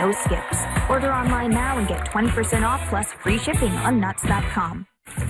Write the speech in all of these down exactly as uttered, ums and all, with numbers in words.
no skips. Order online now and get twenty percent off plus free shipping on nuts dot com.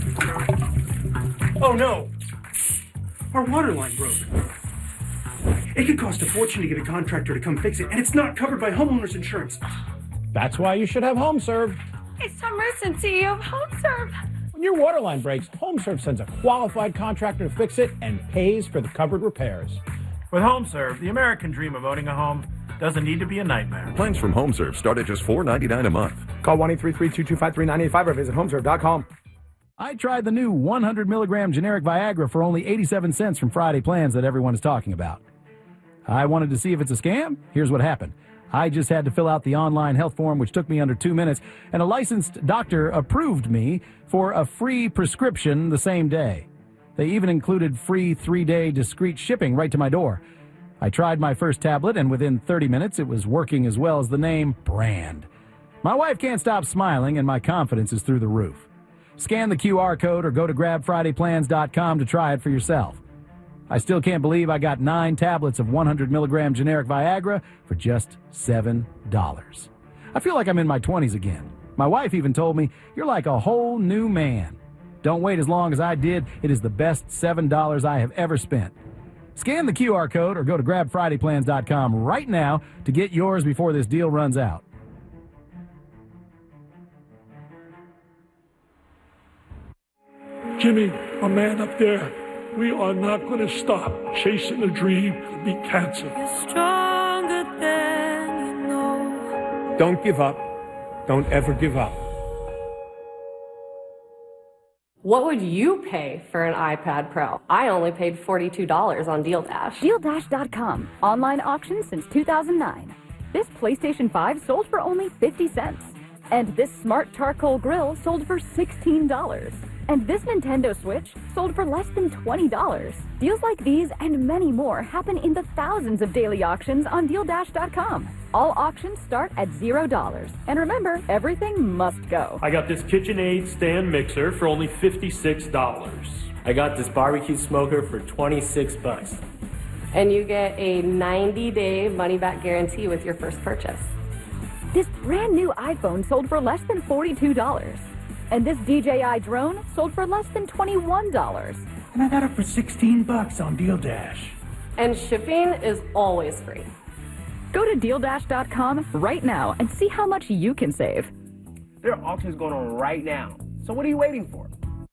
Oh no! Our water line broke. It could cost a fortune to get a contractor to come fix it, and it's not covered by homeowners insurance. That's why you should have HomeServe. It's Tom Merson, C E O of HomeServe. When your water line breaks, HomeServe sends a qualified contractor to fix it and pays for the covered repairs. With HomeServe, the American dream of owning a home doesn't need to be a nightmare. Plans from HomeServe start at just four dollars and ninety-nine cents a month. Call one eight three three, two two five, three nine eight five or visit homeserve dot com. I tried the new one hundred milligram generic Viagra for only eighty-seven cents from Friday Plans that everyone is talking about. I wanted to see if it's a scam. Here's what happened. I just had to fill out the online health form, which took me under two minutes, and a licensed doctor approved me for a free prescription the same day. They even included free three-day discreet shipping right to my door. I tried my first tablet, and within thirty minutes, it was working as well as the name brand. My wife can't stop smiling, and my confidence is through the roof. Scan the Q R code or go to grab friday plans dot com to try it for yourself. I still can't believe I got nine tablets of one hundred milligram generic Viagra for just seven dollars. I feel like I'm in my twenties again. My wife even told me, "You're like a whole new man." Don't wait as long as I did. It is the best seven dollars I have ever spent. Scan the Q R code or go to grab friday plans dot com right now to get yours before this deal runs out. Jimmy, a man up there, we are not going to stop chasing a dream to beat cancer. You're stronger than you know. Don't give up. Don't ever give up. What would you pay for an iPad Pro? I only paid forty-two dollars on Deal Dash. Deal Dash dot com. Online auction since two thousand nine. This PlayStation five sold for only fifty cents. And this smart charcoal grill sold for sixteen dollars. And this Nintendo Switch sold for less than twenty dollars. Deals like these and many more happen in the thousands of daily auctions on Deal Dash dot com. All auctions start at zero dollars. And remember, everything must go. I got this KitchenAid stand mixer for only fifty-six dollars. I got this barbecue smoker for twenty-six bucks. And you get a ninety day money-back guarantee with your first purchase. This brand new iPhone sold for less than forty-two dollars. And this D J I drone sold for less than twenty-one dollars. And I got it for sixteen bucks on Deal Dash. And shipping is always free. Go to Deal Dash dot com right now and see how much you can save. There are auctions going on right now. So what are you waiting for?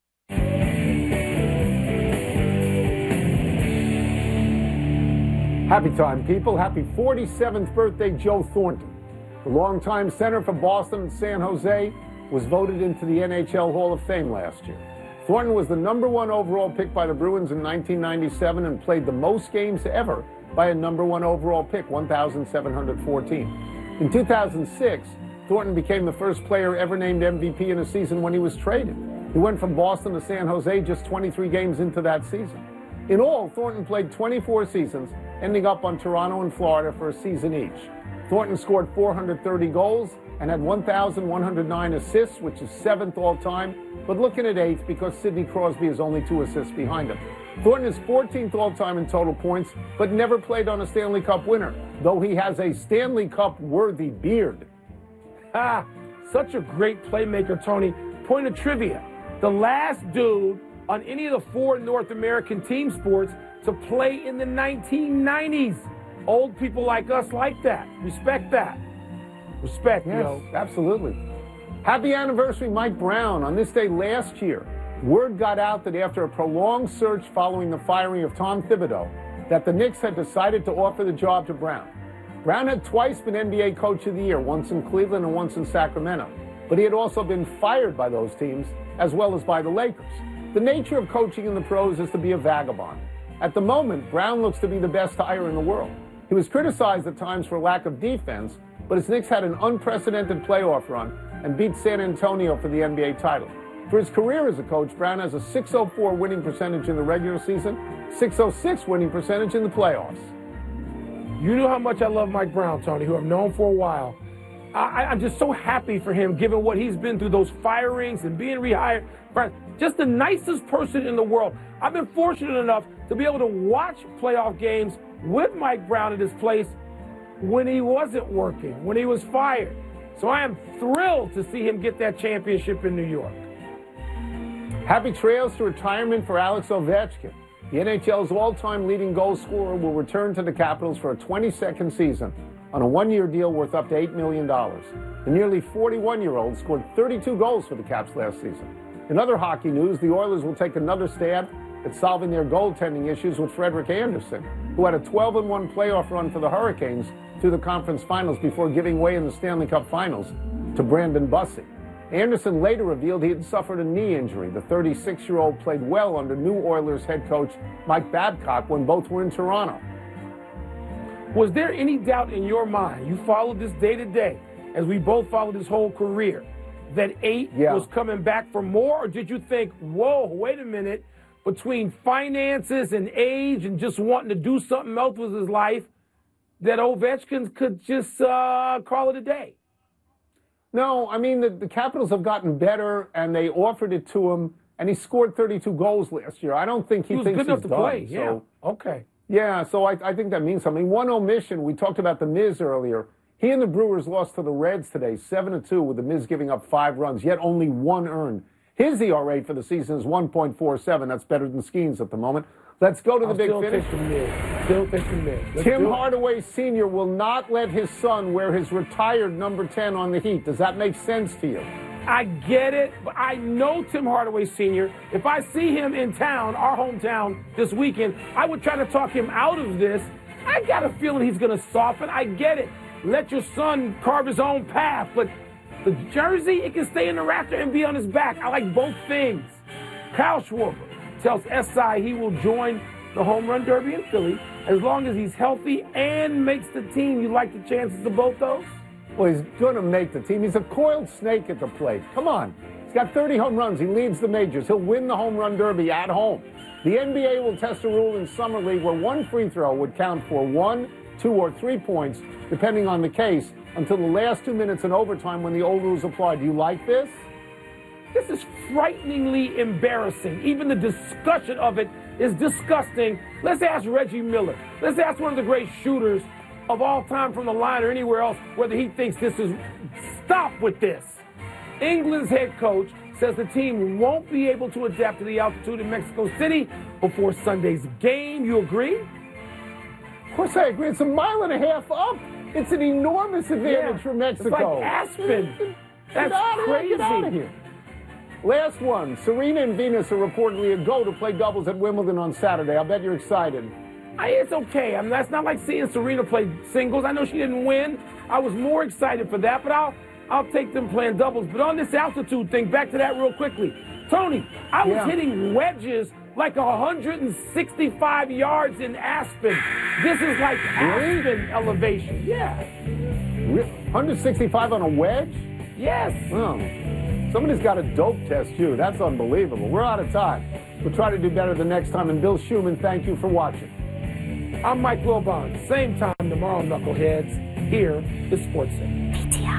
Happy time, people. Happy forty-seventh birthday, Joe Thornton. The longtime center for Boston and San Jose was voted into the N H L Hall of Fame last year. Thornton was the number one overall pick by the Bruins in nineteen ninety-seven and played the most games ever by a number one overall pick, one thousand seven hundred fourteen. In two thousand six, Thornton became the first player ever named M V P in a season when he was traded. He went from Boston to San Jose just twenty-three games into that season. In all, Thornton played twenty-four seasons, ending up on Toronto and Florida for a season each. Thornton scored four hundred thirty goals and had one thousand one hundred nine assists, which is seventh all-time, but looking at eighth because Sidney Crosby is only two assists behind him. Thornton is fourteenth all-time in total points, but never played on a Stanley Cup winner, though he has a Stanley Cup-worthy beard. Ah, such a great playmaker, Tony. Point of trivia. The last dude on any of the four North American team sports to play in the nineteen nineties. Old people like us like that. Respect that. Respect, yes, yo. Absolutely. Happy anniversary, Mike Brown. On this day last year, word got out that after a prolonged search following the firing of Tom Thibodeau, that the Knicks had decided to offer the job to Brown. Brown had twice been N B A Coach of the Year, once in Cleveland and once in Sacramento. But he had also been fired by those teams, as well as by the Lakers. The nature of coaching in the pros is to be a vagabond. At the moment, Brown looks to be the best hire in the world. He was criticized at times for lack of defense, but his Knicks had an unprecedented playoff run and beat San Antonio for the N B A title. For his career as a coach, Brown has a six oh four winning percentage in the regular season, six oh six winning percentage in the playoffs. You know how much I love Mike Brown, Tony, who I've known for a while. I, I'm just so happy for him, given what he's been through, those firings and being rehired. Just the nicest person in the world. I've been fortunate enough to be able to watch playoff games with Mike Brown at his place. when he wasn't working, when he was fired. So I am thrilled to see him get that championship in New York. Happy trails to retirement for Alex Ovechkin. The N H L's all-time leading goal scorer will return to the Capitals for a twenty-second season on a one-year deal worth up to eight million dollars. The nearly forty-one-year-old scored thirty-two goals for the Caps last season. In other hockey news, the Oilers will take another stab at solving their goaltending issues with Frederik Andersen, who had a twelve and one playoff run for the Hurricanes to the conference finals before giving way in the Stanley Cup finals to Brandon Bussey. Anderson later revealed he had suffered a knee injury. The thirty-six-year-old played well under new Oilers head coach Mike Babcock when both were in Toronto. Was there any doubt in your mind, you followed this day to day, as we both followed his whole career, that eight yeah. was coming back for more? Or did you think, whoa, wait a minute, between finances and age and just wanting to do something else with his life, that Ovechkin could just uh, call it a day? No, I mean, the, the Capitals have gotten better, and they offered it to him, and he scored thirty-two goals last year. I don't think he, he was thinks good enough he's to done. play. So, yeah. Okay. Yeah, so I, I think that means something. One omission, we talked about the Miz earlier. He and the Brewers lost to the Reds today, seven to two, with the Miz giving up five runs, yet only one earned. His E R A for the season is one point four seven. That's better than Skeens at the moment. Let's go to the I'll big still finish. Take the Miz. Still take the Miz. Let's Tim Hardaway Senior will not let his son wear his retired number ten on the Heat. Does that make sense to you? I get it, but I know Tim Hardaway Senior If I see him in town, our hometown, this weekend, I would try to talk him out of this. I got a feeling he's going to soften. I get it. Let your son carve his own path, but the jersey, it can stay in the rafter and be on his back. I like both things. Kyle Schwarber tells S I he will join the home run derby in Philly as long as he's healthy and makes the team. You like the chances of both those? Well, he's going to make the team. He's a coiled snake at the plate. Come on. He's got thirty home runs. He leads the majors. He'll win the home run derby at home. The N B A will test a rule in Summer League where one free throw would count for one, two, or three points, depending on the case, until the last two minutes in overtime when the old rules apply. Do you like this? This is frighteningly embarrassing. Even the discussion of it is disgusting. Let's ask Reggie Miller. Let's ask one of the great shooters of all time from the line or anywhere else whether he thinks this is... Stop with this. England's head coach says the team won't be able to adapt to the altitude in Mexico City before Sunday's game. You agree? Of course I agree. It's a mile and a half up. It's an enormous advantage Yeah. for Mexico. It's like Aspen. That's Get out of crazy. Here, get out of here. Last one. Serena and Venus are reportedly a go to play doubles at Wimbledon on Saturday. I'll bet you're excited. I, it's okay. I mean, that's not like seeing Serena play singles. I know she didn't win. I was more excited for that, but I'll I'll take them playing doubles. But on this altitude thing, back to that real quickly. Tony, I was Yeah. hitting wedges like one hundred sixty-five yards in Aspen. This is like Aspen elevation. Yeah. one hundred sixty-five on a wedge? Yes. Oh. Somebody's got a dope test you. That's unbelievable. We're out of time. We'll try to do better the next time. And Bill Schumann, thank you for watching. I'm Mike Wilbon. Same time tomorrow, knuckleheads. Here is Sports Center.